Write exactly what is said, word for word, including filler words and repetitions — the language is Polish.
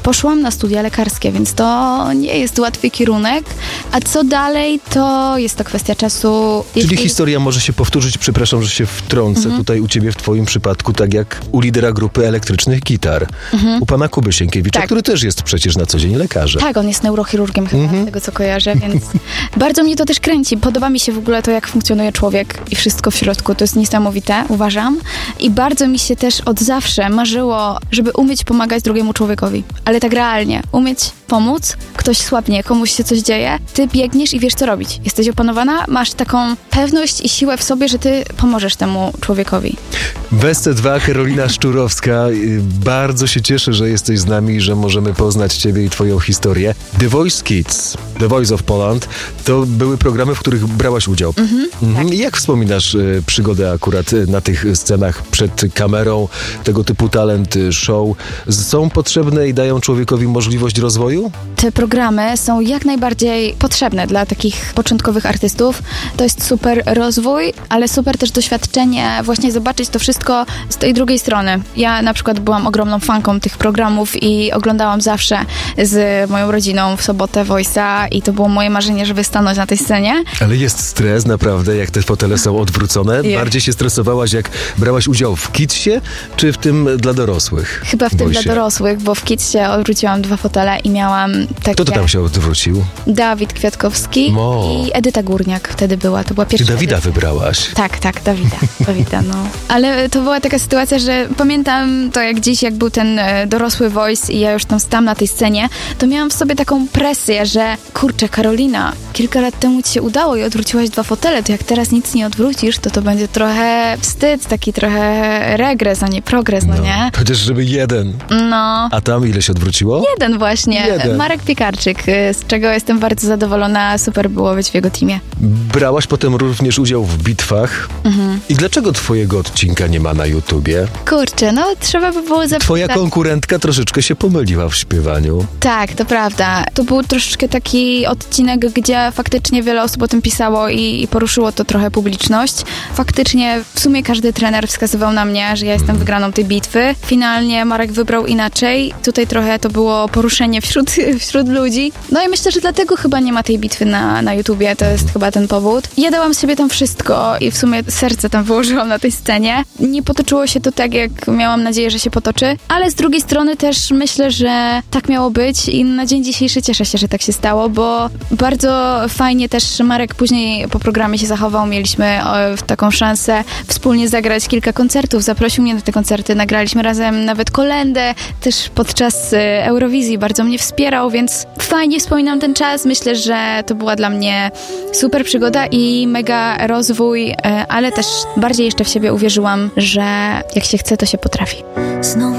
poszłam na studia lekarskie, więc to nie jest łatwy kierunek. A co dalej, to jest to kwestia czasu. Czyli Jeśli... historia może się powtórzyć, przepraszam, że się wtrącę mhm. tutaj u ciebie w twoim przypadku, tak jak u lidera grupy elektrycznych gitar, mhm. u pana Kuby Sienkiewicza, tak. który też jest przecież na co dzień lekarzem. Tak, on jest neurochirurgiem chyba, mhm. z tego co kojarzę, więc bardzo mnie to też kręci. Podoba mi się w ogóle to, jak funkcjonuje człowiek i wszystko w środku. To jest niesamowite, uważam. I bardzo mi się też od zawsze marzyło, żeby umieć pomagać drugiemu człowiekowi. Ale tak realnie. Umieć pomóc, ktoś słabnie, komuś się coś dzieje, ty biegniesz i wiesz, co robić. Jesteś opanowana, masz taką pewność i siłę w sobie, że ty pomożesz temu człowiekowi. W S C dwa Karolina Szczurowska. Bardzo się cieszę, że jesteś z nami, że możemy poznać ciebie i twoją historię. The Voice Kids, The Voice of Poland, to były programy, w których brałaś udział. Mhm, mhm. Tak. Jak wspominasz y, przygodę akurat y, na tych scenach przed kamerą, tego typu talent show? Są potrzebne i dają człowiekowi możliwość rozwoju? Te programy są jak najbardziej potrzebne dla takich początkowych artystów. To jest super rozwój, ale super też doświadczenie, właśnie zobaczyć to wszystko z tej drugiej strony. Ja na przykład byłam ogromną fanką tych programów i oglądałam zawsze z moją rodziną w sobotę Voice'a i to było moje marzenie, żeby stanąć na tej scenie. Ale jest stres naprawdę, jak te fotele są odwrócone. Je. Bardziej się stresowałaś, jak brałaś udział w Kidsie, czy w tym dla dorosłych? Chyba w tym Voice'ie. dla dorosłych, bo w Kidsie odwróciłam dwa fotele i miałam takie... Kto to tam się odwrócił? Dawid Kwiatkowski Mo. i Edyta Górniak wtedy była. To była pierwsza Ty Dawida edycja. wybrałaś. Tak, tak, Dawida. Dawida, no. Ale to była taka sytuacja, że pamiętam to jak dziś, jak był ten e, dorosły Voice i ja już tam stałam na tej scenie, to miałam w sobie taką presję, że kurczę, Karolina, kilka lat temu ci się udało i odwróciłaś dwa fotele, to jak teraz nic nie odwrócisz, to to będzie trochę wstyd, taki trochę regres, a nie progres, no, no nie? Chociaż żeby jeden. No. A tam ile się odwróciło? Jeden właśnie. Jeden. Marek Piekarczyk, z czego jestem bardzo zadowolona. Super było być w jego teamie. Brałaś potem również udział w bitwach. Mhm. I dlaczego twojego odcinka nie ma na YouTubie? Kurczę, no trzeba by było zapytać. Twoja konkurentka troszeczkę się pomyliła w śpiewaniu. Tak, to prawda. To był troszeczkę taki odcinek, gdzie faktycznie wiele osób o tym pisało i, i poruszyło to trochę publiczność. Faktycznie w sumie każdy trener wskazywał na mnie, że ja jestem wygraną tej bitwy. Finalnie Marek wybrał inaczej. Tutaj trochę to było poruszenie wśród, wśród ludzi. No i myślę, że dlatego chyba nie ma tej bitwy na, na YouTubie. To jest chyba ten powód. Ja dałam z siebie tam wszystko i w sumie serce tam wyłożyłam na tej scenie. Nie potoczyło się to tak, jak miałam nadzieję, że się potoczy, ale z drugiej strony też myślę, że tak miało być i na dzień dzisiejszy cieszę się, że tak się stało, bo bardzo fajnie też Marek później po programie się zachował. Mieliśmy o, taką szansę wspólnie zagrać kilka koncertów. Zaprosił mnie na te koncerty. Nagraliśmy razem nawet kolędę też podczas y, Eurowizji. Bardzo mnie wspierał, więc fajnie wspominam ten czas. Myślę, że to była dla mnie super przygoda i mega rozwój, y, ale też bardziej jeszcze w siebie uwierzyłam, że jak się chce, to się potrafi. Znów